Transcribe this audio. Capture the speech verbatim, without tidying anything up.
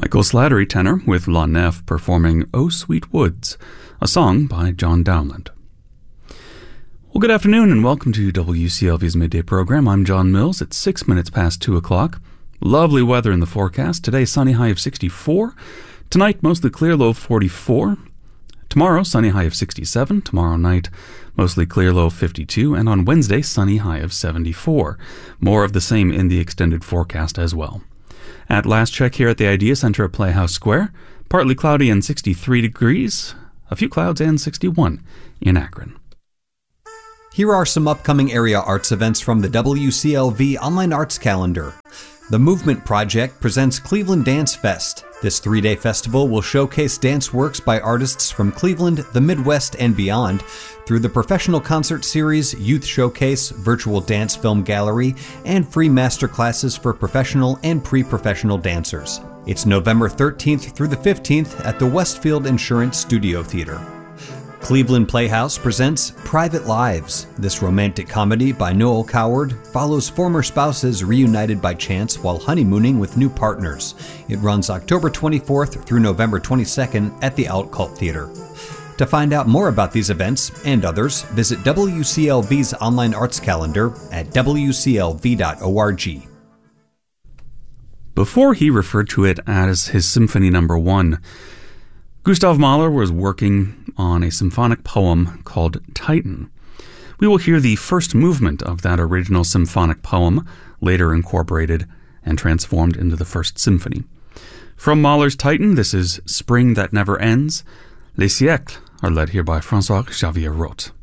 Michael Slattery tenor with La Nef performing "Oh Sweet Woods," a song by John Dowland. Well, good afternoon and welcome to W C L V's Midday Program. I'm John Mills. It's six minutes past two o'clock. Lovely weather in the forecast. Today, sunny high of sixty-four. Tonight, mostly clear, low of forty-four. Tomorrow, sunny high of sixty-seven. Tomorrow night, mostly clear, low of fifty-two. And on Wednesday, sunny high of seventy-four. More of the same in the extended forecast as well. At last check here at the Idea Center at Playhouse Square, partly cloudy and sixty-three degrees. A few clouds and sixty-one in Akron. Here are some upcoming area arts events from the W C L V Online Arts Calendar. The Movement Project presents Cleveland Dance Fest. This three-day festival will showcase dance works by artists from Cleveland, the Midwest, and beyond through the professional concert series, youth showcase, virtual dance film gallery, and free master classes for professional and pre-professional dancers. It's November thirteenth through the fifteenth at the Westfield Insurance Studio Theater. Cleveland Playhouse presents Private Lives. This romantic comedy by Noel Coward follows former spouses reunited by chance while honeymooning with new partners. It runs October twenty-fourth through November twenty-second at the Outcult Theater. To find out more about these events and others, visit W C L V's online arts calendar at w c l v dot org. Before he referred to it as his Symphony Number One, Gustav Mahler was working on a symphonic poem called Titan. We will hear the first movement of that original symphonic poem, later incorporated and transformed into the First Symphony. From Mahler's Titan, this is Spring That Never Ends. Les Siècles are led here by François Xavier Roth.